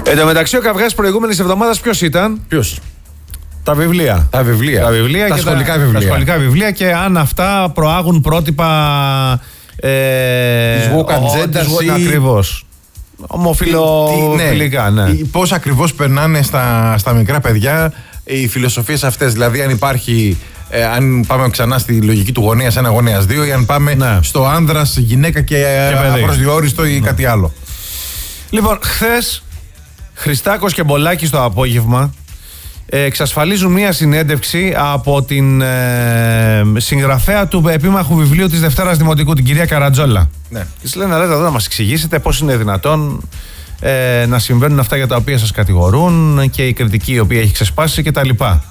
Εν τω μεταξύ, ο καυγάς προηγούμενης εβδομάδας ποιος ήταν? Ποιος? Τα βιβλία. Τα σχολικά βιβλία. Τα σχολικά βιβλία και αν αυτά προάγουν πρότυπα της woke ατζέντας ή... Ακριβώς. Ομοφιλοφιλικά, ναι. Πώς ακριβώς περνάνε στα μικρά παιδιά οι φιλοσοφίες αυτές. Δηλαδή, αν υπάρχει. Αν πάμε ξανά στη λογική του γονέας 1, γονέας 2, ή αν πάμε στο άνδρας, γυναίκα και απροσδιόριστο ή κάτι άλλο. Λοιπόν, χθες Χριστάκος και Μπολάκης το απόγευμα εξασφαλίζουν μία συνέντευξη από την συγγραφέα του επίμαχου βιβλίου της Δευτέρας Δημοτικού, την κυρία Καρατζόλα. Ναι. Της λένε, λέτε εδώ να μας εξηγήσετε πώς είναι δυνατόν να συμβαίνουν αυτά για τα οποία σας κατηγορούν και η κριτική η οποία έχει ξεσπάσει κτλ.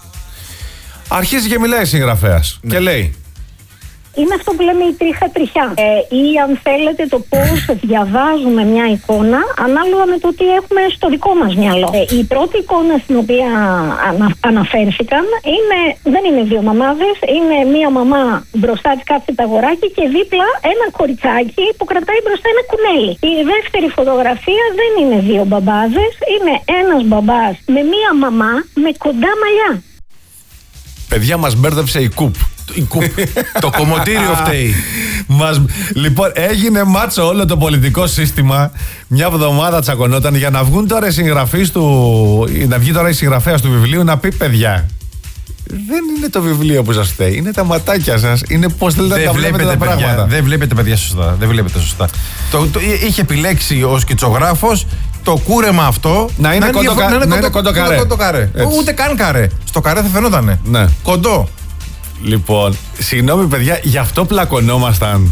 Αρχίζει και μιλάει η συγγραφέας και λέει: είναι αυτό που λέμε η τρίχα τριχιά. Ή αν θέλετε το πώς διαβάζουμε μια εικόνα ανάλογα με το τι έχουμε στο δικό μας μυαλό. Η πρώτη εικόνα στην οποία αναφέρθηκαν δεν είναι δύο μαμάδες. Είναι μια μαμά, μπροστά της κάθεται το αγοράκι και δίπλα ένα κοριτσάκι που κρατάει μπροστά ένα κουνέλι. Η δεύτερη φωτογραφία δεν είναι δύο μπαμπάδες. Είναι ένας μπαμπάς με μια μαμά με κοντά μαλλιά. Παιδιά, μας μπέρδεψε η ΚΟΥΠ. Το κομμωτήριο φταίει. Λοιπόν, έγινε μάτσο όλο το πολιτικό σύστημα. Μια εβδομάδα τσακωνόταν για να βγουν τώρα οι συγγραφείς του. Να βγει τώρα η συγγραφέας του βιβλίου να πει: παιδιά, δεν είναι το βιβλίο που σας φταίει, είναι τα ματάκια σας. Είναι πώς θέλετε να τα βλέπετε τα πράγματα. Δεν βλέπετε, παιδιά, σωστά. Δεν βλέπετε σωστά. Είχε επιλέξει ο σκητσογράφος το κούρεμα αυτό να είναι κοντό καρέ. Ούτε καν καρέ. Στο καρέ θα φαινότανε. Ναι. Κοντό. Λοιπόν, συγγνώμη παιδιά, γι' αυτό πλακωνόμασταν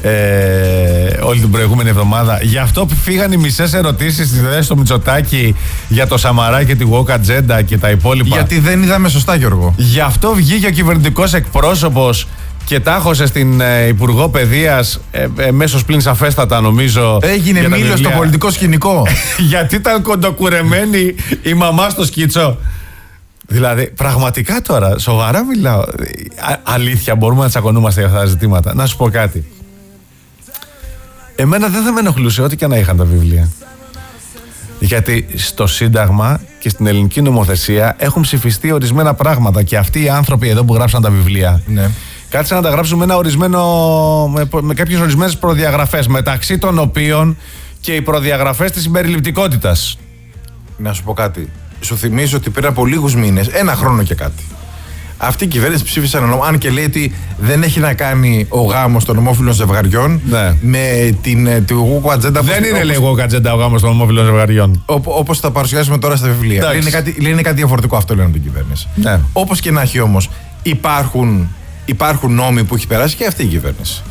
όλη την προηγούμενη εβδομάδα. Γι' αυτό φύγαν οι μισές ερωτήσεις στις ιδέες στο Μητσοτάκη για το Σαμαρά και τη woke ατζέντα και τα υπόλοιπα. Γιατί δεν είδαμε σωστά, Γιώργο. Γι' αυτό βγήκε ο κυβερνητικός εκπρόσωπος και τάχωσε στην Υπουργό Παιδείας μέσως πλην σαφέστατα, νομίζω. Έγινε μήλο στο πολιτικό σκηνικό. Γιατί ήταν κοντοκουρεμένη η μαμά στο σκίτσο. Δηλαδή, πραγματικά τώρα, σοβαρά μιλάω. Αλήθεια, μπορούμε να τσακωνούμαστε για αυτά τα ζητήματα. Να σου πω κάτι. Εμένα δεν θα με ενοχλούσε ό,τι και να είχαν τα βιβλία. Γιατί στο Σύνταγμα και στην ελληνική νομοθεσία έχουν ψηφιστεί ορισμένα πράγματα και αυτοί οι άνθρωποι εδώ που γράψαν τα βιβλία, ναι, κάθισαν να τα γράψουν με κάποιες ορισμένες προδιαγραφές, μεταξύ των οποίων και οι προδιαγραφές της συμπεριληπτικότητας. Να σου πω κάτι. Σου θυμίζω ότι πριν από λίγους μήνες, ένα χρόνο και κάτι, αυτή η κυβέρνηση ψήφισε ένα νόμο, αν και λέει ότι δεν έχει να κάνει ο γάμος των ομόφυλων ζευγαριών με την woke ατζέντα. Δεν είναι λέει woke ατζέντα ο γάμος των ομόφυλων ζευγαριών. Όπως τα παρουσιάσουμε τώρα στα βιβλία. Λένε κάτι διαφορετικό, αυτό λένε την κυβέρνηση. Ναι. Όπως και να έχει όμως, υπάρχουν νόμοι που έχει περάσει και αυτή η κυβέρνηση.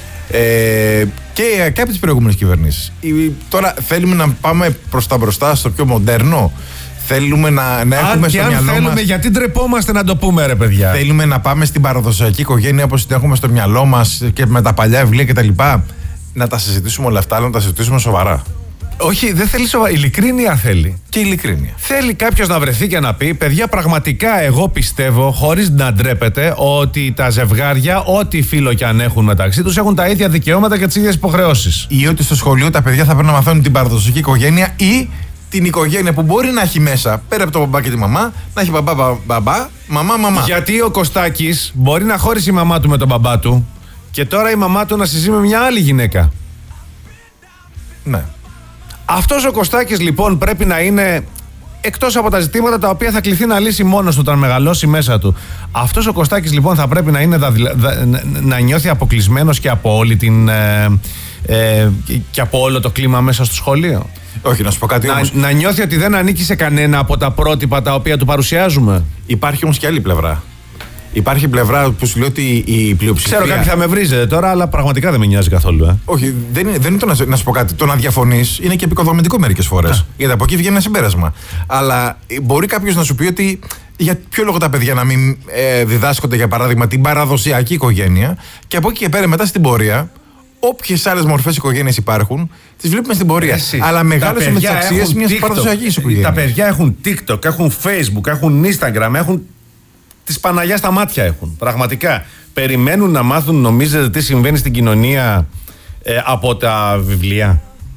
Και από τις προηγούμενες κυβερνήσεις. Τώρα θέλουμε να πάμε προς τα μπροστά στο πιο μοντέρνο. Θέλουμε να έχουμε στο μυαλό μας. Θέλουμε, γιατί ντρεπόμαστε να το πούμε, ρε παιδιά. Θέλουμε να πάμε στην παραδοσιακή οικογένεια όπως την έχουμε στο μυαλό μας και με τα παλιά βιβλία κτλ. Να τα συζητήσουμε όλα αυτά, αλλά να τα συζητήσουμε σοβαρά. Όχι, δεν θέλει σοβαρά. Ειλικρίνεια θέλει. Και ειλικρίνεια. Θέλει κάποιος να βρεθεί και να πει: παιδιά, πραγματικά εγώ πιστεύω, χωρίς να ντρέπεται, ότι τα ζευγάρια, ό,τι φίλο και αν έχουν μεταξύ τους, έχουν τα ίδια δικαιώματα και τις ίδιες υποχρεώσεις. Ή ότι στο σχολείο τα παιδιά θα πρέπει να μαθαίνουν την παραδοσιακή οικογένεια ή την οικογένεια που μπορεί να έχει μέσα, πέρα από το μπαμπά και τη μαμά, να έχει μπαμπά, μαμά. Γιατί ο Κωστάκης μπορεί να χώρισε η μαμά του με τον μπαμπά του και τώρα η μαμά του να συζεί με μια άλλη γυναίκα. Ναι. Αυτός ο Κωστάκης λοιπόν πρέπει να είναι, εκτός από τα ζητήματα τα οποία θα κληθεί να λύσει μόνος του όταν μεγαλώσει μέσα του, αυτός ο Κωστάκης λοιπόν θα πρέπει να είναι να νιώθει αποκλεισμένος και από όλη την και από όλο το κλίμα μέσα στο σχολείο. Όχι, να σου πω κάτι όμως. Να νιώθει ότι δεν ανήκει σε κανένα από τα πρότυπα τα οποία του παρουσιάζουμε. Υπάρχει όμως και άλλη πλευρά. Υπάρχει πλευρά που σου λέει ότι η πλειοψηφία. Ξέρω, κάποιοι θα με βρίζετε τώρα, αλλά πραγματικά δεν με νοιάζει καθόλου. Όχι, δεν είναι το να σου πω κάτι. Το να διαφωνείς είναι και επικοδομητικό μερικές φορές. Γιατί από εκεί βγαίνει ένα συμπέρασμα. Αλλά μπορεί κάποιος να σου πει ότι για ποιο λόγο τα παιδιά να μην διδάσκονται, για παράδειγμα, την παραδοσιακή οικογένεια και από εκεί και πέρα μετά στην πορεία. Όποιες άλλες μορφές οικογένειες υπάρχουν, τις βλέπουμε στην πορεία. Αλλά μεγάλωσαν με τις αξίες μιας παραδοσιακής οικογένειας. Τα παιδιά έχουν TikTok, έχουν Facebook, έχουν Instagram, έχουν της Παναγιάς στα μάτια έχουν. Πραγματικά. Περιμένουν να μάθουν, νομίζετε, τι συμβαίνει στην κοινωνία από τα βιβλία.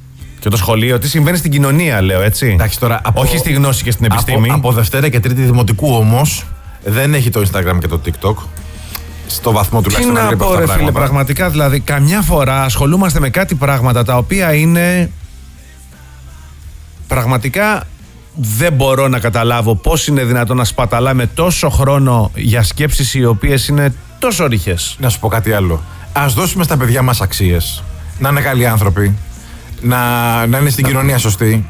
Και το σχολείο, τι συμβαίνει στην κοινωνία, λέω έτσι. Εντάξει, τώρα, όχι στη γνώση και στην επιστήμη. Από Δευτέρα και Τρίτη Δημοτικού όμως δεν έχει το Instagram και το TikTok. Στο βαθμό τουλάχιστον να βλέπω πω, αυτά ρε τα φίλε, πράγματα. πραγματικά δηλαδή, καμιά φορά ασχολούμαστε με κάτι πράγματα τα οποία είναι. Πραγματικά δεν μπορώ να καταλάβω πώς είναι δυνατόν να σπαταλάμε τόσο χρόνο για σκέψεις οι οποίες είναι τόσο ρηχές. Να σου πω κάτι άλλο. Ας δώσουμε στα παιδιά μας αξίες. Να είναι καλοί άνθρωποι. Να είναι στην κοινωνία σωστοί.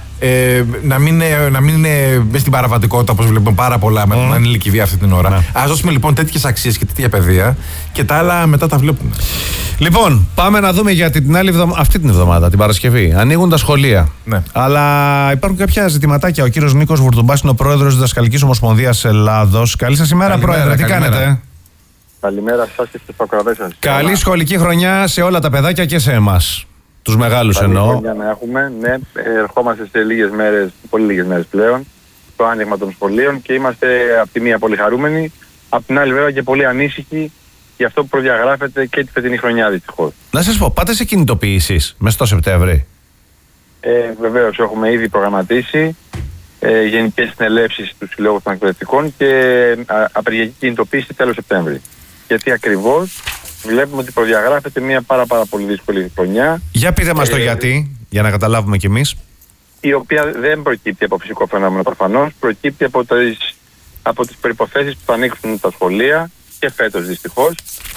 Να μην είναι μες στην παραβατικότητα όπως βλέπουμε πάρα πολλά με την ανήλικη βία αυτή την ώρα. Ας δώσουμε λοιπόν τέτοιες αξίες και τέτοια παιδεία και τα άλλα μετά τα βλέπουμε. Λοιπόν, πάμε να δούμε για την άλλη αυτή την εβδομάδα, την Παρασκευή. Ανοίγουν τα σχολεία. Ναι. Αλλά υπάρχουν κάποια ζητηματάκια. Ο κύριος Νίκος Βουρτουμπάς είναι ο πρόεδρος της Διδασκαλικής Ομοσπονδίας Ελλάδος. Καλή σας ημέρα, πρόεδρε. Τι κάνετε? Καλημέρα σας και στους ακροατές σας. Καλή σχολική χρονιά σε όλα τα παιδάκια και σε εμάς. Τους μεγάλους εννοώ. Καλή χρονιά να έχουμε. Ναι, ερχόμαστε σε λίγες μέρες, πολύ λίγες μέρες πλέον, το άνοιγμα των σχολείων και είμαστε από τη μία πολύ χαρούμενοι, από την άλλη βέβαια και πολύ ανήσυχοι για αυτό που προδιαγράφεται και τη φετινή χρονιά δυστυχώς. Να σας πω, πάτε σε κινητοποιήσεις μέσα στο Σεπτέμβρη? Βεβαίως έχουμε ήδη προγραμματίσει γενικές συνελεύσεις του Συλλόγου των Εκπαιδευτικών και απεργιακή κινητοποίηση τέλος Σεπτέμβρη. Γιατί ακριβώς βλέπουμε ότι προδιαγράφεται μια πάρα πολύ δύσκολη χρονιά. Για πείτε μας το γιατί, για να καταλάβουμε κι εμείς. Η οποία δεν προκύπτει από φυσικό φαινόμενο προφανώς, προκύπτει από τις προϋποθέσεις που θα ανοίξουν τα σχολεία και φέτος δυστυχώς,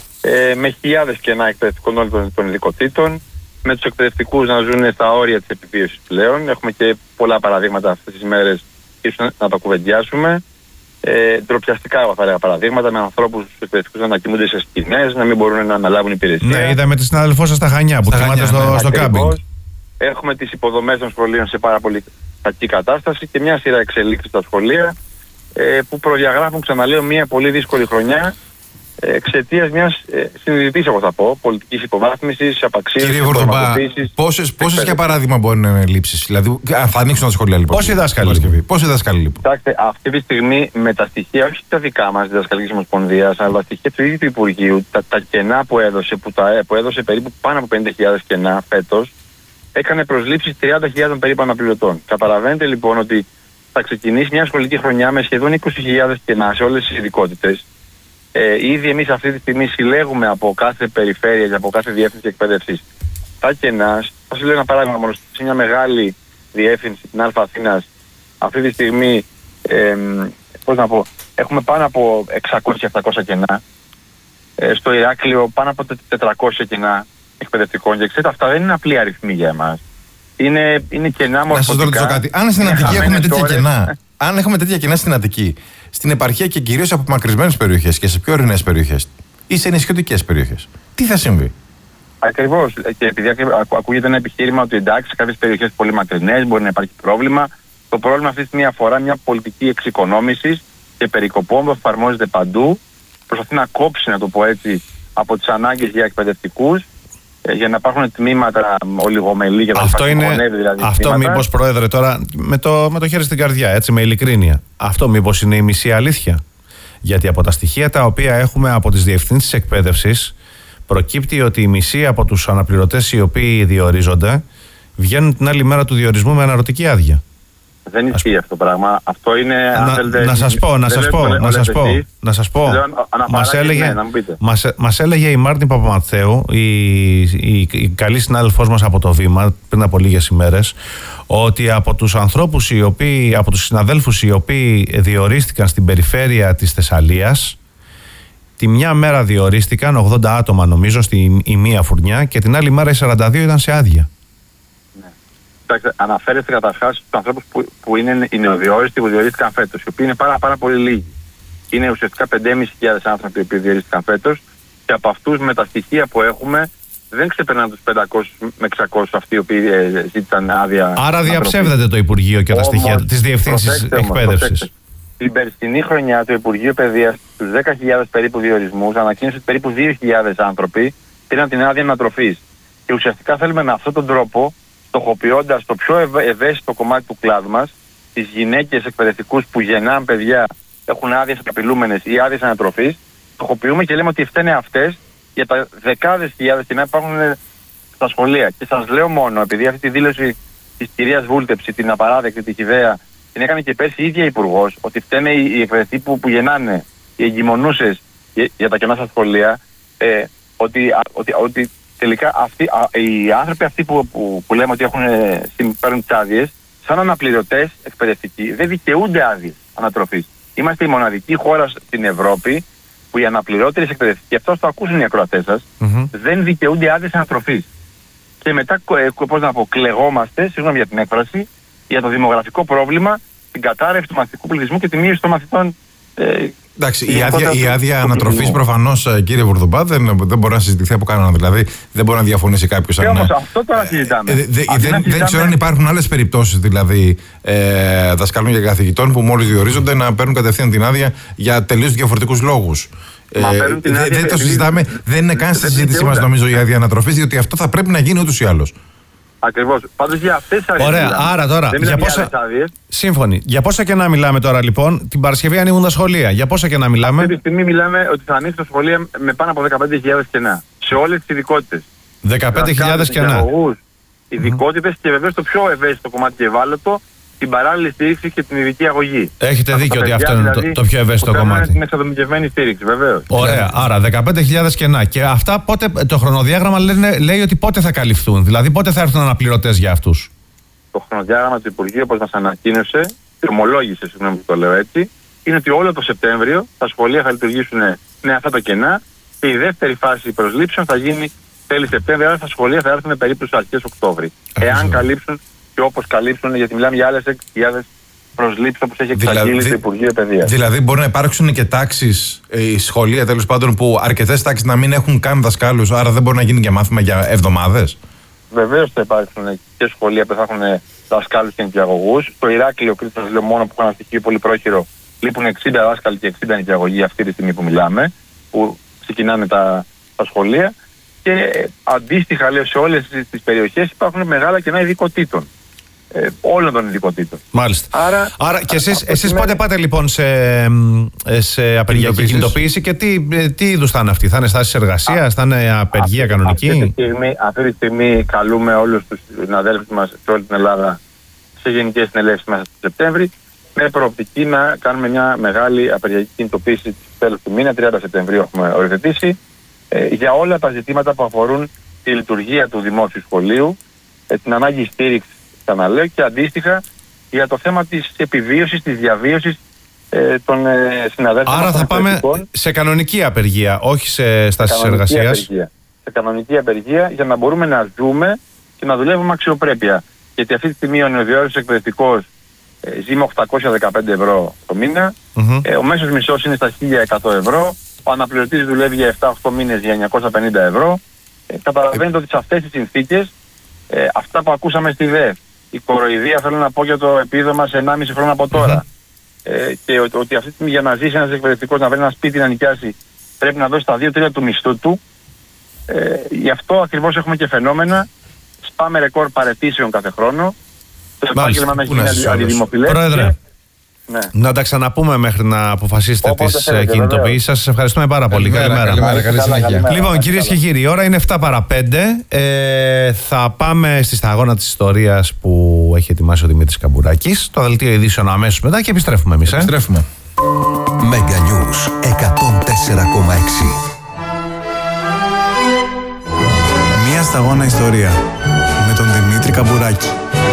με χιλιάδες κενά εκπαιδευτικών όλων των ειδικοτήτων, με τους εκπαιδευτικούς να ζουν στα όρια της επιβίωσης πλέον. Έχουμε και πολλά παραδείγματα αυτές τις μέρες, ίσως να τα κουβεντιάσουμε. Ντροπιαστικά, εγώ θα έλεγα, παραδείγματα με ανθρώπους εκπαιδευτικούς να κοιμούνται σε σκηνές, να μην μπορούν να αναλάβουν υπηρεσία. Ναι, είδαμε τη συνάδελφό σας στα Χανιά που κοιμάται στο κάμπινγκ. Έχουμε τις υποδομές των σχολείων σε πάρα πολύ κακή κατάσταση και μια σειρά εξελίξεις στα σχολεία που προδιαγράφουν, ξαναλέω, μια πολύ δύσκολη χρονιά εξαιτίας μιας συνειδητής, εγώ θα πω, πολιτικής υποβάθμισης, απαξίωσης. Κύριε Βουρτουμπά, πόσες για παράδειγμα μπορεί να είναι λήψεις? Δηλαδή, θα ανοίξουν τα σχολεία λοιπόν. Πόσοι δάσκαλοι λοιπόν? Κοιτάξτε, αυτή τη στιγμή με τα στοιχεία, όχι τα δικά μας, της Διδασκαλικής Ομοσπονδίας, αλλά τα στοιχεία του ίδιου του Υπουργείου, τα κενά που έδωσε, που έδωσε περίπου πάνω από 50.000 κενά φέτος, έκανε προσλήψεις 30.000 περίπου αναπληρωτών. Καταλαβαίνετε λοιπόν ότι θα ξεκινήσει μια σχολική χρονιά με σχεδόν 20.000 κενά σε όλες τις ειδικότητες. Ήδη εμείς αυτή τη στιγμή συλλέγουμε από κάθε περιφέρεια και από κάθε διεύθυνση εκπαίδευσης τα κενά. Θα σου λέω ένα παράδειγμα μόνο. Σε μια μεγάλη διεύθυνση, την Α Αθήνας, αυτή τη στιγμή έχουμε πάνω από 600-700 κενά. Στο Ηράκλειο πάνω από 400 κενά εκπαιδευτικών. Και ξέρετε, αυτά δεν είναι απλή αριθμή για εμάς. Είναι κενά μορφωτικά. Να σας ρωτήσω κάτι. Αν στην Αττική έχουμε τέτοια κενά, αν έχουμε τέτοια κενά στην Αττική, στην επαρχία και κυρίως από απομακρυσμένες περιοχές και σε πιο ορεινές περιοχές ή σε νησιωτικές περιοχές, τι θα συμβεί? Ακριβώς. Και επειδή ακούγεται ένα επιχείρημα ότι εντάξει, σε κάποιες περιοχές πολύ μακρινές μπορεί να υπάρχει πρόβλημα. Το πρόβλημα αυτή τη στιγμή αφορά μια πολιτική εξοικονόμησης και περικοπών που εφαρμόζεται παντού. Προσπαθεί να κόψει, να το πω έτσι, από τις ανάγκες για εκπαιδευτικούς, για να υπάρχουν τμήματα ολιγομελή για να υπάρξει δηλαδή. Αυτό μήπως, Πρόεδρε, τώρα με το χέρι στην καρδιά, έτσι, με ειλικρίνεια, αυτό μήπως είναι η μισή αλήθεια? Γιατί από τα στοιχεία τα οποία έχουμε από τις διευθύνσεις εκπαίδευσης προκύπτει ότι οι μισοί από τους αναπληρωτές οι οποίοι διορίζονται βγαίνουν την άλλη μέρα του διορισμού με αναρωτική άδεια. Δεν ισχύει αυτό το πράγμα. Αυτό είναι. Να σας πω. Μας έλεγε η Μάρτιν Παπαμαθέου, η καλή συνάδελφός μας από το Βήμα, πριν από λίγες ημέρες, ότι από τους ανθρώπους από τους συναδέλφους οι οποίοι διορίστηκαν στην περιφέρεια της Θεσσαλίας, τη μια μέρα διορίστηκαν 80 άτομα, νομίζω, η μία φουρνιά, και την άλλη μέρα οι 42 ήταν σε άδεια. Αναφέρεστε καταρχάς στους ανθρώπους που είναι οι νεοδιόριστοι που διορίστηκαν φέτος, οι οποίοι είναι πάρα πολύ λίγοι. Είναι ουσιαστικά 5.500 άνθρωποι που διορίστηκαν φέτος και από αυτούς με τα στοιχεία που έχουμε δεν ξεπερνάνε τους 500 με 600 αυτοί οι οποίοι ζήτησαν άδεια. Άρα διαψεύδεται το Υπουργείο και τα στοιχεία της Διευθύνσης Εκπαίδευσης. Την περσινή χρονιά το Υπουργείο Παιδείας στους 10.000 περίπου διορισμούς ανακοίνωσε ότι περίπου 2.000 άνθρωποι πήραν την άδεια ανατροφής. Και ουσιαστικά θέλουμε με αυτόν τον τρόπο, στοχοποιώντας το πιο ευαίσθητο κομμάτι του κλάδου μας, τις γυναίκες εκπαιδευτικούς που γεννάνε παιδιά, έχουν άδειες απειλούμενες ή άδειες ανατροφής, στοχοποιούμε και λέμε ότι φταίνε αυτές για τα δεκάδες χιλιάδες κενά υπάρχουν στα σχολεία. Και σας λέω μόνο, επειδή αυτή τη δήλωση της κυρίας Βούλτεψη, την απαράδεκτη, τη χυδαία, την έκανε και πέρσι η ίδια υπουργός, ότι φταίνε οι εκπαιδευτικοί που γεννάνε, οι εγκυμονούσες για τα κενά στα σχολεία, ότι τελικά οι άνθρωποι αυτοί που λέμε ότι παίρνουν τις άδειες, σαν αναπληρωτές εκπαιδευτικοί, δεν δικαιούνται άδειες ανατροφής. Είμαστε η μοναδική χώρα στην Ευρώπη που οι αναπληρώτες εκπαιδευτικοί, αυτό το ακούσουν οι ακροατές σας, δεν δικαιούνται άδειες ανατροφής. Και μετά, κλεγόμαστε, συγγνώμη για την έκφραση, για το δημογραφικό πρόβλημα, την κατάρρευση του μαθητικού πληθυσμού και τη μείωση των μαθητών. Εντάξει, η άδεια ανατροφής προφανώς, κύριε Βουρδουμπά, δεν μπορεί να συζητηθεί από κανέναν. Δηλαδή, δεν μπορεί να διαφωνήσει κάποιος. Όμως αυτό τώρα συζητάμε. Δεν ξέρω αν υπάρχουν άλλες περιπτώσεις, δηλαδή δασκάλων και καθηγητών που μόλις διορίζονται να παίρνουν κατευθείαν την άδεια για τελείως διαφορετικούς λόγους. Δεν το συζητάμε, δεν είναι καν στη συζήτησή μας, νομίζω, η άδεια ανατροφής, διότι αυτό θα πρέπει να γίνει ούτως ή άλλως. Ακριβώς. Πάντως για αυτές τις άδειες. Ωραία, άρα τώρα. Σύμφωνοι. Για πόσα κενά μιλάμε τώρα, λοιπόν? Την Παρασκευή ανοίγουν τα σχολεία. Για πόσα κενά μιλάμε? Αυτή τη στιγμή μιλάμε ότι θα ανοίξει τα σχολεία με πάνω από 15.000 κενά. Σε όλες τις ειδικότητες. 15.000 κενά. Ειδικότητες και βεβαίως το πιο ευαίσθητο κομμάτι και ευάλωτο, την παράλληλη στήριξη και την ειδική αγωγή. Έχετε δίκιο ότι αυτό είναι το πιο ευαίσθητο κομμάτι. Την εξατομικευμένη στήριξη, βεβαίως. Ωραία. Άρα 15.000 κενά. Και αυτά πότε, το χρονοδιάγραμμα λέει ότι πότε θα καλυφθούν? Δηλαδή πότε θα έρθουν αναπληρωτές για αυτούς? Το χρονοδιάγραμμα του Υπουργείου, όπως μας ανακοίνωσε και ομολόγησε, συγγνώμη που το λέω έτσι, είναι ότι όλο το Σεπτέμβριο τα σχολεία θα λειτουργήσουν με αυτά τα κενά και η δεύτερη φάση προσλήψεων θα γίνει τέλη Σεπτέμβρη. Άρα τα σχολεία θα έρθουν περίπου στις αρχές Οκτώβρη. Εάν καλύψουν και όπως καλύψουν, γιατί μιλάμε για άλλες 6.000 προσλήψεις όπως έχει εξαγγείλει το Υπουργείο Παιδείας. Δηλαδή, μπορεί να υπάρξουν και τάξεις, σχολεία τέλος πάντων, που αρκετές τάξεις να μην έχουν καν δασκάλους, άρα δεν μπορεί να γίνει και μάθημα για εβδομάδες. Βεβαίως θα υπάρξουν και σχολεία που θα έχουν δασκάλους και νηπιαγωγούς. Στο Ηράκλειο, Κρήτη, σας λέω μόνο, που έχω ένα στοιχείο πολύ πρόχειρο, λείπουν 60 δάσκαλοι και 60 νηπιαγωγοί αυτή τη στιγμή που μιλάμε, που ξεκινάνε τα σχολεία. Και αντίστοιχα, λέω, σε όλες τις περιοχές υπάρχουν μεγάλα κενά ειδικοτήτων. Όλων των ειδικοτήτων. Μάλιστα. Άρα και εσείς πότε πάτε λοιπόν σε απεργιακή κινητοποίηση και τι είδους θα είναι αυτή? Θα είναι στάσεις εργασίας, θα είναι απεργία κανονική? Αυτή τη στιγμή καλούμε όλους τους συναδέλφους μας σε όλη την Ελλάδα σε γενικές συνελεύσεις μέσα στο Σεπτέμβρη, με προοπτική να κάνουμε μια μεγάλη απεργιακή κινητοποίηση τέλος του μήνα, 30 Σεπτεμβρίου έχουμε οριοθετήσει, για όλα τα ζητήματα που αφορούν τη λειτουργία του δημόσιου σχολείου, την ανάγκη στήριξη, ξαναλέω, και αντίστοιχα για το θέμα της επιβίωσης, της διαβίωσης των συναδέλφων. Άρα θα πάμε σε κανονική απεργία, όχι σε στάσεις εργασίας. Σε κανονική απεργία, για να μπορούμε να ζούμε και να δουλεύουμε αξιοπρέπεια. Γιατί αυτή τη στιγμή ο νεοδιόριστος εκπαιδευτικός ζει με 815 ευρώ το μήνα, ο μέσος μισθός είναι στα 1.100 ευρώ, ο αναπληρωτής δουλεύει για 7-8 μήνες για 950 ευρώ. Καταλαβαίνετε ότι σε αυτές τις συνθήκες, αυτά που ακούσαμε στη ΔΕΦ, η κοροϊδία, θέλω να πω, για το επίδομα σε 1,5 χρόνο από τώρα, και ότι αυτή τη στιγμή για να ζήσει ένας εκπαιδευτικός, να βρει ένα σπίτι να νοικιάσει, πρέπει να δώσει τα 2/3 του μισθού του. Γι' αυτό ακριβώς έχουμε και φαινόμενα. Σπάμε ρεκόρ παραιτήσεων κάθε χρόνο. Το επάγγελμα μας γίνει αντιδημοφιλές. Πρόεδρε, να τα ξαναπούμε μέχρι να αποφασίσετε τις κινητοποιήσεις σας. Σας ευχαριστούμε πάρα πολύ. Καλημέρα. Λοιπόν, κυρίες και κύριοι, η ώρα είναι 7 παρά 5. Θα πάμε στη σταγόνα της ιστορίας που έχει ετοιμάσει ο Δημήτρης Καμπουράκης. Το δελτίο ειδήσεων αμέσως μετά και επιστρέφουμε εμείς. Επιστρέφουμε. Mega News 104,6. Μία σταγόνα ιστορία με τον Δημήτρη Καμπουράκη.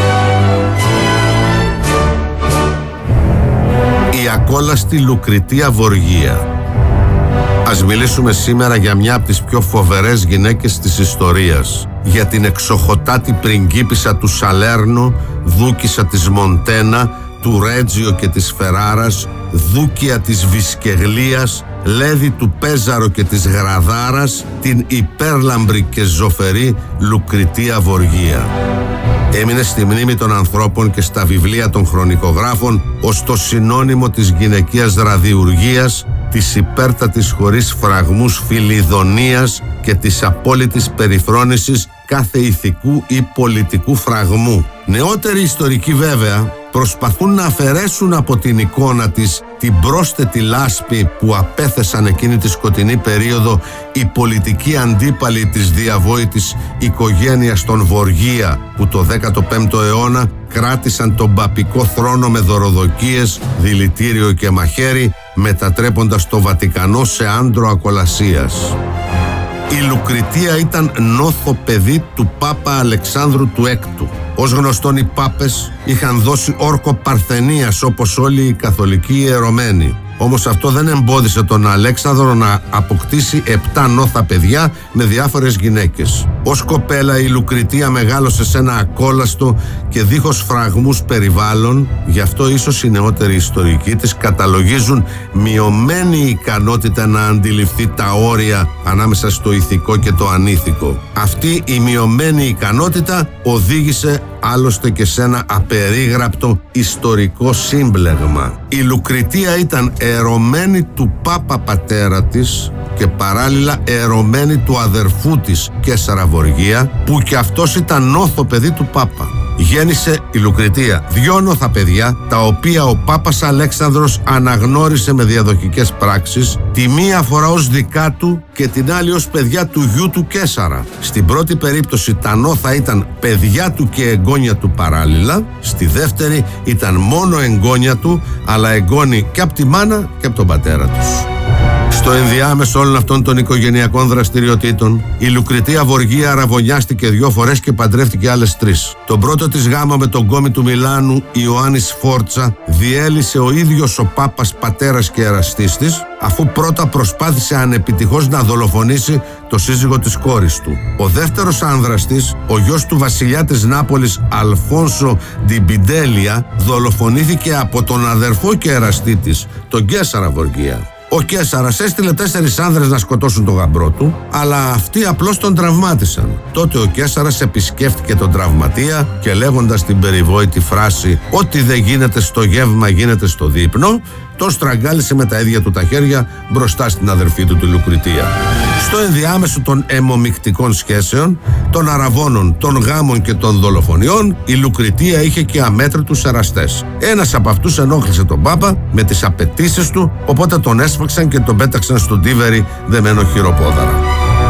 Η ακόλαστη Λουκριτία Βοργία. Ας μιλήσουμε σήμερα για μια από τις πιο φοβερές γυναίκες της ιστορίας. Για την εξοχοτάτη πριγκίπισσα του Σαλέρνο, δούκισσα της Μοντένα, του Ρέτζιο και της Φεράρας, δούκια της Βισκεγλίας, λέδη του Πέζαρο και της Γραδάρας, την υπέρλαμπρη και ζωφερή Λουκριτία Βοργία. Έμεινε στη μνήμη των ανθρώπων και στα βιβλία των χρονικογράφων ως το συνώνυμο της γυναικείας ραδιουργίας, της υπέρτατης χωρίς φραγμούς φιλιδονίας και της απόλυτης περιφρόνησης κάθε ηθικού ή πολιτικού φραγμού. Νεότεροι ιστορικοί βέβαια προσπαθούν να αφαιρέσουν από την εικόνα της την πρόσθετη λάσπη που απέθεσαν εκείνη τη σκοτεινή περίοδο οι πολιτικοί αντίπαλοι της διαβόητης οικογένειας των Βοργία, που το 15ο αιώνα κράτησαν τον παπικό θρόνο με δωροδοκίες, δηλητήριο και μαχαίρι, μετατρέποντας το Βατικανό σε άντρο ακολασίας. Η Λουκριτία ήταν νόθο παιδί του Πάπα Αλεξάνδρου του Έκτου. Ως γνωστόν, οι Πάπες είχαν δώσει όρκο παρθενίας όπως όλοι οι καθολικοί ιερωμένοι. Όμως αυτό δεν εμπόδισε τον Αλέξανδρο να αποκτήσει 7 νόθα παιδιά με διάφορες γυναίκες. Ως κοπέλα η Λουκριτία μεγάλωσε σε ένα ακόλαστο και δίχως φραγμούς περιβάλλον, γι' αυτό ίσως οι νεότεροι ιστορικοί της καταλογίζουν μειωμένη ικανότητα να αντιληφθεί τα όρια ανάμεσα στο ηθικό και το ανήθικο. Αυτή η μειωμένη ικανότητα οδήγησε άλλωστε και σε ένα απερίγραπτο ιστορικό σύμπλεγμα. Η Λουκριτία ήταν ερωμένη του Πάπα πατέρα της και παράλληλα ερωμένη του αδερφού της Καίσαρα Βοργία, που κι αυτός ήταν νόθο παιδί του Πάπα. Γέννησε η Λουκριτία 2 νόθα παιδιά, τα οποία ο Πάπας Αλέξανδρος αναγνώρισε με διαδοχικές πράξεις, τη μία φορά ως δικά του και την άλλη ως παιδιά του γιου του Καίσαρα. Στην πρώτη περίπτωση τα νόθα ήταν παιδιά του και εγγόνια του παράλληλα, στη δεύτερη ήταν μόνο εγγόνια του, αλλά εγγόνοι και από τη μάνα και από τον πατέρα τους. Στο ενδιάμεσο όλων αυτών των οικογενειακών δραστηριοτήτων, η Λουκριτία Βοργία αραβωνιάστηκε 2 φορές και παντρεύτηκε άλλες 3. Τον πρώτο της γάμο με τον κόμη του Μιλάνου, Ιωάννη Σφόρτσα, διέλυσε ο ίδιος ο Πάπας πατέρας και εραστής της, αφού πρώτα προσπάθησε ανεπιτυχώς να δολοφονήσει το σύζυγο της κόρης του. Ο δεύτερος άνδρας της, ο γιος του βασιλιά της Νάπολης Αλφόνσο Ντιμπιντέλια, δολοφονήθηκε από τον αδερφό και εραστή της, τον Καίσαρα Βοργία. Ο Καίσαρας έστειλε 4 άνδρες να σκοτώσουν τον γαμπρό του, αλλά αυτοί απλώς τον τραυμάτισαν. Τότε ο Καίσαρας επισκέφτηκε τον τραυματία και λέγοντας την περιβόητη φράση «Ό,τι δεν γίνεται στο γεύμα γίνεται στο δείπνο», τον στραγγάλισε με τα ίδια του τα χέρια μπροστά στην αδερφή του τη Λουκριτία. Στο ενδιάμεσο των αιμομυκτικών σχέσεων, των αραβώνων, των γάμων και των δολοφονιών, η Λουκριτία είχε και αμέτρητους εραστές. Ένας από αυτούς ενόχλησε τον Πάπα με τις απαιτήσεις του, οπότε τον έσφαξαν και τον πέταξαν στον Τίβερη δεμένο χειροπόδαρα.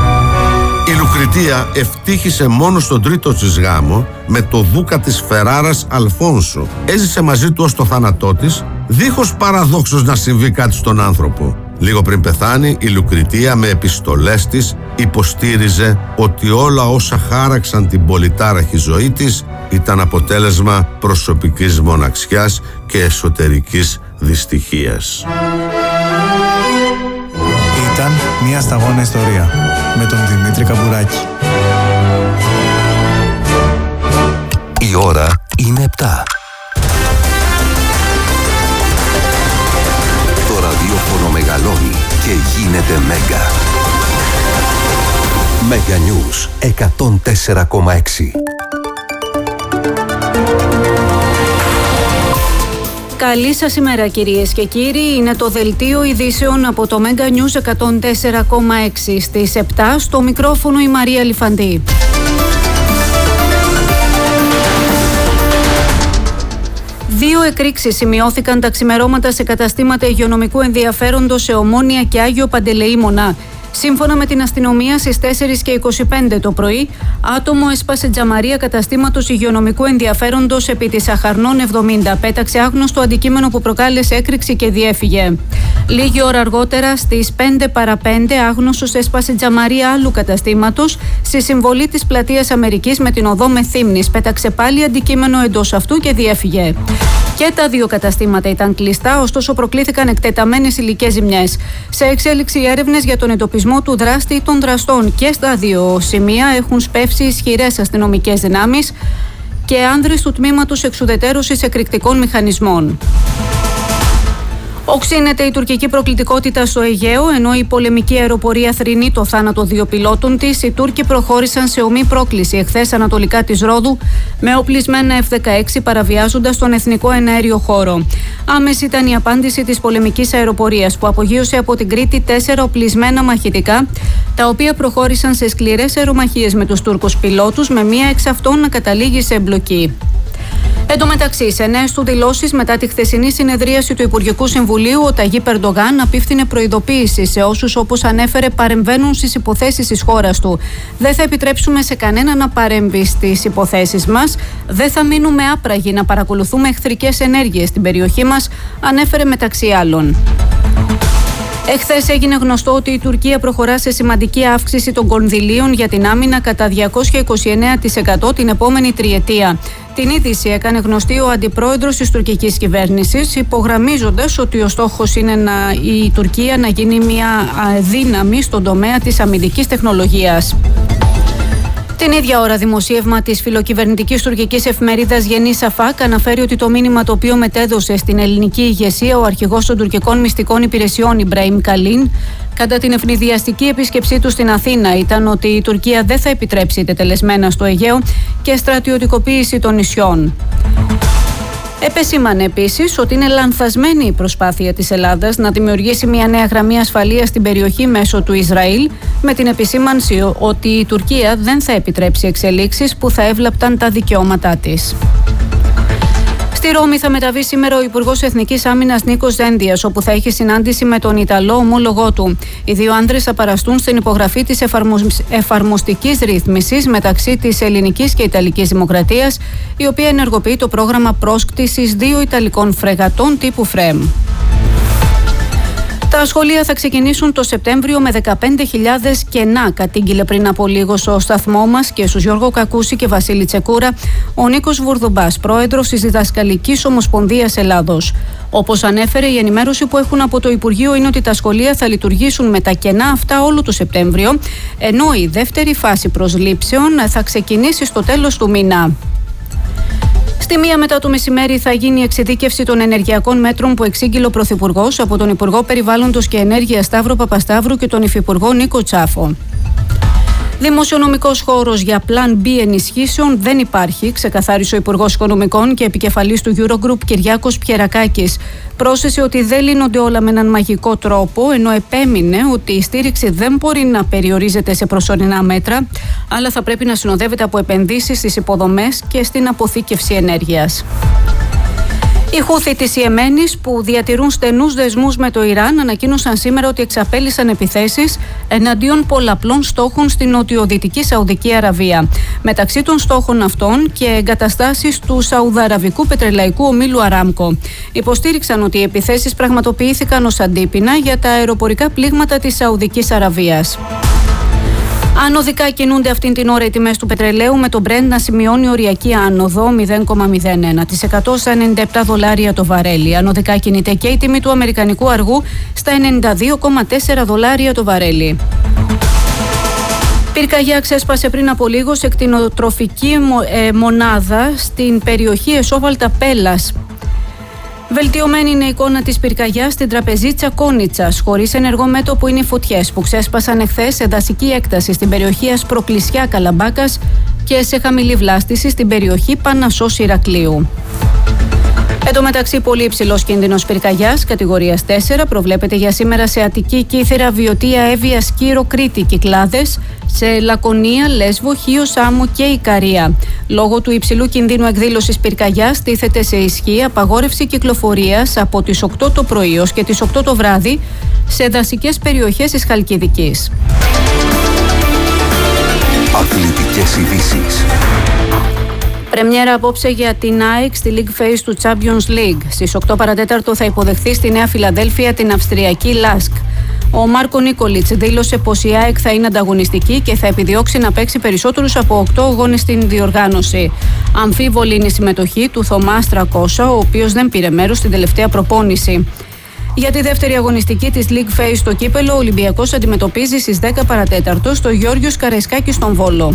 Η Λουκριτία ευτύχησε μόνο στον τρίτο της γάμο με το δούκα της Φεράρας Αλφόνσο. Έζησε μαζί του ως το θάνατό της, δίχως παραδόξως να συμβεί κάτι στον άνθρωπο. Λίγο πριν πεθάνει, η Λουκριτία με επιστολές της υποστήριζε ότι όλα όσα χάραξαν την πολυτάραχη ζωή της ήταν αποτέλεσμα προσωπικής μοναξιάς και εσωτερικής δυστυχίας. Ήταν μια σταγόνα ιστορία με τον Δημήτρη Καμπουράκη. Η ώρα είναι 7. Το ραδιόφωνο μεγαλώνει και γίνεται Μέγκα. Μέγκα Νιούς 104,6. Καλή σας ημέρα κυρίες και κύριοι, είναι το δελτίο ειδήσεων από το Μέγκα News 104,6 στις 7, στο μικρόφωνο η Μαρία Λιφαντή. Δύο εκρήξεις σημειώθηκαν τα ξημερώματα σε καταστήματα υγειονομικού ενδιαφέροντος σε Ομόνια και Άγιο Παντελεήμονα. Σύμφωνα με την αστυνομία, στις 4:25 το πρωί, άτομο έσπασε τζαμαρία καταστήματος υγειονομικού ενδιαφέροντος επί της Αχαρνών 70. Πέταξε άγνωστο αντικείμενο που προκάλεσε έκρηξη και διέφυγε. Λίγη ώρα αργότερα, στις 5 παρά 5, άγνωστος έσπασε τζαμαρία άλλου καταστήματος στη συμβολή της Πλατείας Αμερικής με την οδό Μεθύμνης. Πέταξε πάλι αντικείμενο εντός αυτού και διέφυγε. Και τα δύο καταστήματα ήταν κλειστά, ωστόσο προκλήθηκαν εκτεταμένες υλικές ζημιές. Σε εξέλιξη οι έρευνες για τον εντοπισμό του δράστη ή των δραστών, και στα δύο σημεία έχουν σπεύσει ισχυρές αστυνομικές δυνάμεις και άνδρες του τμήματος εξουδετερώσης εκρηκτικών μηχανισμών. Οξύνεται η τουρκική προκλητικότητα στο Αιγαίο, ενώ η πολεμική αεροπορία θρηνεί το θάνατο 2 πιλότων της. Οι Τούρκοι προχώρησαν σε ομή πρόκληση εχθές ανατολικά της Ρόδου με οπλισμένα F-16, παραβιάζοντας τον εθνικό εναέριο χώρο. Άμεση ήταν η απάντηση της πολεμικής αεροπορίας, που απογείωσε από την Κρήτη 4 οπλισμένα μαχητικά, τα οποία προχώρησαν σε σκληρές αερομαχίες με τους Τούρκους πιλότους, με μία εξ αυτών να καταλήγει σε εμπλοκή. Εν τω μεταξύ, σε νέες του δηλώσεις μετά τη χθεσινή συνεδρίαση του Υπουργικού Συμβουλίου, ο Ταγίπ Ερντογάν απίφθινε προειδοποίηση σε όσους, όπως ανέφερε, παρεμβαίνουν στις υποθέσεις της χώρας του. Δεν θα επιτρέψουμε σε κανένα να παρέμβει στις υποθέσεις μας. Δεν θα μείνουμε άπραγοι να παρακολουθούμε εχθρικές ενέργειες στην περιοχή μας, ανέφερε μεταξύ άλλων. Εχθές έγινε γνωστό ότι η Τουρκία προχωρά σε σημαντική αύξηση των κονδυλίων για την άμυνα κατά 229% την επόμενη τριετία. Την είδηση έκανε γνωστή ο αντιπρόεδρος της τουρκικής κυβέρνησης, υπογραμμίζοντας ότι ο στόχος είναι η Τουρκία να γίνει μια δύναμη στον τομέα της αμυντικής τεχνολογίας. Την ίδια ώρα, δημοσίευμα της φιλοκυβερνητικής τουρκικής εφημερίδας Yeni Shafak αναφέρει ότι το μήνυμα το οποίο μετέδωσε στην ελληνική ηγεσία ο αρχηγός των τουρκικών μυστικών υπηρεσιών Ιμπραήμ Καλίν κατά την ευνηδιαστική επίσκεψή του στην Αθήνα ήταν ότι η Τουρκία δεν θα επιτρέψει τετελεσμένα στο Αιγαίο και στρατιωτικοποίηση των νησιών. Επεσήμανε επίσης ότι είναι λανθασμένη η προσπάθεια της Ελλάδας να δημιουργήσει μια νέα γραμμή ασφαλείας στην περιοχή μέσω του Ισραήλ, με την επισήμανση ότι η Τουρκία δεν θα επιτρέψει εξελίξεις που θα έβλαπταν τα δικαιώματά της. Στη Ρώμη θα μεταβεί σήμερα ο Υπουργός Εθνικής Άμυνας Νίκος Δένδιας, όπου θα έχει συνάντηση με τον Ιταλό ομόλογό του. Οι δύο άνδρες θα παραστούν στην υπογραφή της εφαρμοστικής ρύθμισης μεταξύ της ελληνικής και ιταλικής δημοκρατίας, η οποία ενεργοποιεί το πρόγραμμα πρόσκτησης 2 ιταλικών φρεγατών τύπου ΦΡΕΜ. Τα σχολεία θα ξεκινήσουν το Σεπτέμβριο με 15.000 κενά, κατήγγειλε πριν από λίγο στο σταθμό μας και στους Γιώργο Κακούση και Βασίλη Τσεκούρα ο Νίκος Βουρδουμπάς, πρόεδρος της Διδασκαλικής Ομοσπονδίας Ελλάδος. Όπως ανέφερε, η ενημέρωση που έχουν από το Υπουργείο είναι ότι τα σχολεία θα λειτουργήσουν με τα κενά αυτά όλο το Σεπτέμβριο, ενώ η δεύτερη φάση προσλήψεων θα ξεκινήσει στο τέλος του μήνα. Στη 1 μετά το μεσημέρι θα γίνει η εξειδίκευση των ενεργειακών μέτρων που εξήγηλε ο Πρωθυπουργός από τον Υπουργό Περιβάλλοντος και Ενέργειας Σταύρο Παπασταύρου και τον Υφυπουργό Νίκο Τσάφο. Δημοσιονομικός χώρος για Plan B ενισχύσεων δεν υπάρχει, ξεκαθάρισε ο Υπουργός Οικονομικών και επικεφαλής του Eurogroup Κυριάκος Πιερακάκης. Πρόσθεσε ότι δεν λύνονται όλα με έναν μαγικό τρόπο, ενώ επέμεινε ότι η στήριξη δεν μπορεί να περιορίζεται σε προσωρινά μέτρα, αλλά θα πρέπει να συνοδεύεται από επενδύσεις στις υποδομές και στην αποθήκευση ενέργειας. Οι Χούθοι της Ιεμένης, που διατηρούν στενούς δεσμούς με το Ιράν, ανακοίνωσαν σήμερα ότι εξαπέλυσαν επιθέσεις εναντίον πολλαπλών στόχων στην νοτιοδυτική Σαουδική Αραβία. Μεταξύ των στόχων αυτών και εγκαταστάσεις του Σαουδαραβικού πετρελαϊκού ομίλου Αράμκο. Υποστήριξαν ότι οι επιθέσεις πραγματοποιήθηκαν ως αντίπεινα για τα αεροπορικά πλήγματα της Σαουδικής Αραβίας. Ανωδικά κινούνται αυτήν την ώρα οι τιμές του πετρελαίου, με το Brent να σημειώνει οριακή άνοδο 0,01% στα $97 το βαρέλι. Ανωδικά κινείται και η τιμή του αμερικανικού αργού στα $92,4 το βαρέλι. Πυρκαγιά ξέσπασε πριν από λίγο σε κτηνοτροφική μονάδα στην περιοχή Εσόβαλτα Πέλας. Βελτιωμένη είναι η εικόνα της πυρκαγιάς στην τραπεζίτσα Κόνιτσας. Χωρίς ενεργό μέτωπο είναι οι φωτιές που ξέσπασαν εχθές σε δασική έκταση στην περιοχή Ασπροκλησιά Καλαμπάκας και σε χαμηλή βλάστηση στην περιοχή Πανασσός Ηρακλείου. Εν τω μεταξύ, πολύ υψηλός κίνδυνος πυρκαγιάς κατηγορίας 4 προβλέπεται για σήμερα σε Αττική, Κύθυρα, Βιωτία, Εύβοια, Σκύρο, Κρήτη, Κυκλάδες, σε Λακωνία, Λέσβο, Χίο, Σάμο και Ικαρία. Λόγω του υψηλού κινδύνου εκδήλωσης πυρκαγιάς, τίθεται σε ισχύ απαγόρευση κυκλοφορίας από τις 8 το πρωί ως και τις 8 το βράδυ σε δασικές περιοχές της Χαλκιδικής. Αθλητικές ειδήσεις. Πρεμιέρα απόψε για την ΑΕΚ στη League Phase του Champions League. Στις 8 παρατέταρτο θα υποδεχθεί στη Νέα Φιλαδέλφια την Αυστριακή Λάσκ. Ο Μάρκο Νίκολιτς δήλωσε πως η ΑΕΚ θα είναι ανταγωνιστική και θα επιδιώξει να παίξει περισσότερους από 8 αγώνες στην διοργάνωση. Αμφίβολη είναι η συμμετοχή του Θωμά Στρακώσα, ο οποίος δεν πήρε μέρος στην τελευταία προπόνηση. Για τη δεύτερη αγωνιστική της League Phase στο κύπελο, ο Ολυμπιακός αντιμετωπίζει στις 10 παρατέταρτο στο Γιώργιος Καραϊσκάκη στον Βόλο.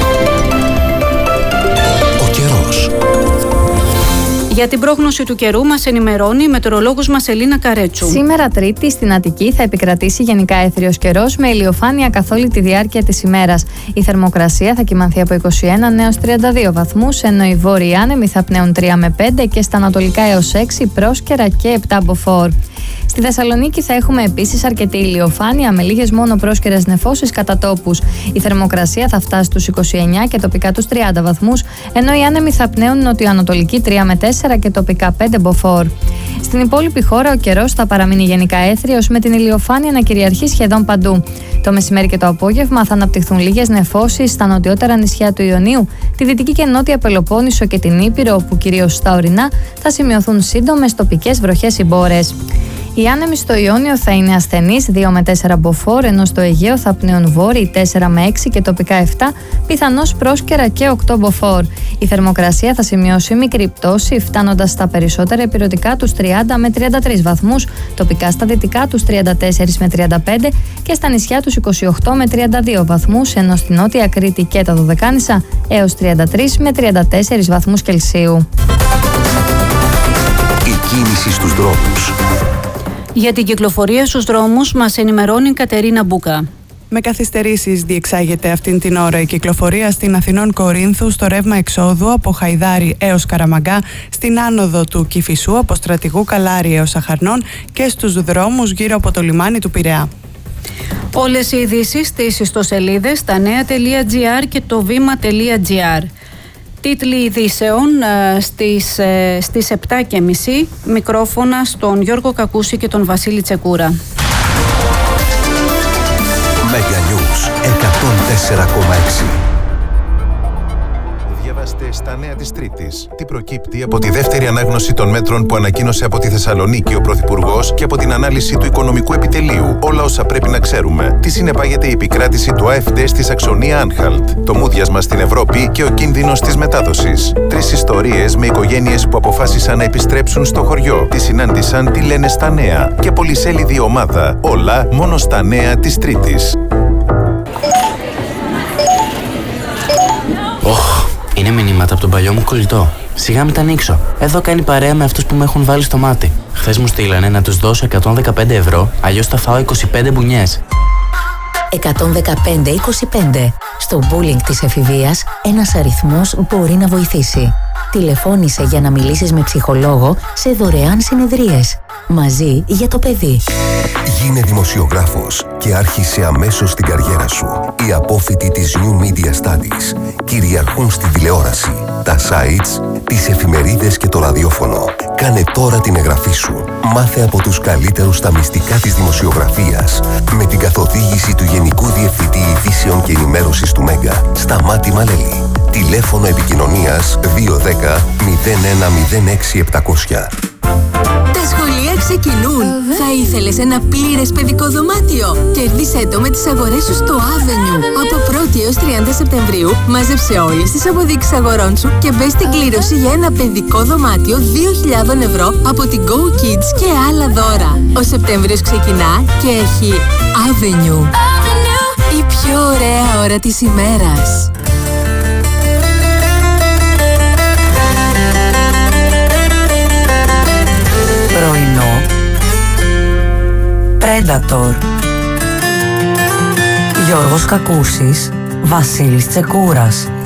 Για την πρόγνωση του καιρού μας ενημερώνει η μετεωρολόγος μας Ελίνα Καρέτσου. Σήμερα Τρίτη στην Αττική θα επικρατήσει γενικά έθριος καιρός με ηλιοφάνεια καθ' όλη τη διάρκεια της ημέρας. Η θερμοκρασία θα κυμανθεί από 21 έως 32 βαθμούς, ενώ οι βόρειοι άνεμοι θα πνέουν 3 με 5 και στα ανατολικά έως 6 πρόσκαιρα και 7 μποφόρ. Στη Θεσσαλονίκη θα έχουμε επίσης αρκετή ηλιοφάνεια με λίγες μόνο πρόσκαιρες νεφώσεις κατά τόπους. Η θερμοκρασία θα φτάσει στους 29 και τοπικά τους 30 βαθμούς, ενώ οι άνεμοι θα πνέουν νοτιοανατολική 3 με 4 και τοπικά 5 μποφόρ. Στην υπόλοιπη χώρα ο καιρός θα παραμείνει γενικά έθριος με την ηλιοφάνεια να κυριαρχεί σχεδόν παντού. Το μεσημέρι και το απόγευμα θα αναπτυχθούν λίγες νεφώσεις στα νοτιότερα νησιά του Ιωνίου, τη Δυτική και Νότια Πελοπόννησο και την Ήπειρο, όπου κυρίως στα ορεινά θα σημειωθούν σύντομες τοπικές βροχές ή μπόρες. Οι άνεμοι στο Ιόνιο θα είναι ασθενείς 2 με 4 μποφόρ, ενώ στο Αιγαίο θα πνέουν βόρειοι 4 με 6 και τοπικά 7, πιθανώς πρόσκαιρα και 8 μποφόρ. Η θερμοκρασία θα σημειώσει μικρή πτώση, φτάνοντας στα περισσότερα ηπειρωτικά τους 30 με 33 βαθμούς, τοπικά στα δυτικά τους 34 με 35 και στα νησιά τους 28 με 32 βαθμούς, ενώ στη Νότια Κρήτη και τα Δωδεκάνησα έως 33 με 34 βαθμούς Κελσίου. Η κίνηση στους δρόμους. Για την κυκλοφορία στους δρόμους μας ενημερώνει η Κατερίνα Μπούκα. Με καθυστερήσεις διεξάγεται αυτήν την ώρα η κυκλοφορία στην Αθηνών Κορίνθου στο ρεύμα εξόδου από Χαϊδάρι έως Καραμαγκά, στην άνοδο του Κηφισού από Στρατηγού Καλάρη έως Αχαρνών και στους δρόμους γύρω από το λιμάνι του Πειραιά. Όλες οι ειδήσεις στις ιστοσελίδες stanea.gr και το βήμα.gr. Τίτλοι ειδήσεων στις 7.30, μικρόφωνα στον Γιώργο Κακούση και τον Βασίλη Τσεκούρα. Mega News 104,6. Διαβάστε στα νέα της Τρίτης. Τι προκύπτει από τη δεύτερη ανάγνωση των μέτρων που ανακοίνωσε από τη Θεσσαλονίκη ο Πρωθυπουργός και από την ανάλυση του Οικονομικού Επιτελείου. Όλα όσα πρέπει να ξέρουμε. Τι συνεπάγεται η επικράτηση του AfD στη Σαξονία-Άνχαλτ. Το μούδιασμα στην Ευρώπη και ο κίνδυνος της μετάδοσης. 3 ιστορίες με οικογένειες που αποφάσισαν να επιστρέψουν στο χωριό. Τι συνάντησαν, τι λένε στα νέα. Και πολυσέλιδη ομάδα. Όλα μόνο στα νέα της Τρίτης. Είναι μηνύματα από τον παλιό μου κολλητό. Σιγά μην τα ανοίξω. Εδώ κάνει παρέα με αυτούς που με έχουν βάλει στο μάτι. Χθες μου στείλανε να τους δώσω 115 ευρώ, αλλιώς θα φάω 25 μπουνιές. 115-25. Στο bullying της εφηβείας, ένας αριθμός μπορεί να βοηθήσει. Τηλεφώνησε για να μιλήσεις με ψυχολόγο σε δωρεάν συνεδρίες. Μαζί για το παιδί. Γίνε δημοσιογράφος και άρχισε αμέσως την καριέρα σου. Οι απόφοιτοι της New Media Studies κυριαρχούν στη τηλεόραση, τα sites, τις εφημερίδες και το ραδιόφωνο. Κάνε τώρα την εγγραφή σου. Μάθε από τους καλύτερους στα μυστικά της δημοσιογραφίας με την καθοδήγηση του Γενικού Διευθυντή Ειδήσεων και Ενημέρωσης του Μέγκα, Σταμάτη Μαλέλη. Τηλέφωνο επικοινωνίας 210 01 06 700. Τα σχολεία ξεκινούν. Θα ήθελες ένα πλήρες παιδικό δωμάτιο? Κέρδισέ το με τις αγορές σου στο Avenue. Από 1η έως 30 Σεπτεμβρίου μάζεψε όλες τις αποδείξεις αγορών σου και μπες στην κλήρωση για ένα παιδικό δωμάτιο 2.000 ευρώ από την Go Kids και άλλα δώρα. Ο Σεπτέμβριος ξεκινά και έχει Avenue. Η πιο ωραία ώρα της ημέρας. Πρωινό Predator. Γιώργος Κακούσης, Βασίλης Τσεκούρας.